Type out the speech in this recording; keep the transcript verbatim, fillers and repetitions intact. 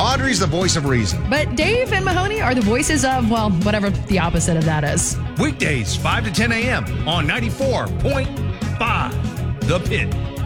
Audrey's the voice of reason. But Dave and Mahoney are the voices of, well, whatever the opposite of that is. Weekdays, five to ten a.m. on ninety-four point five The Pit.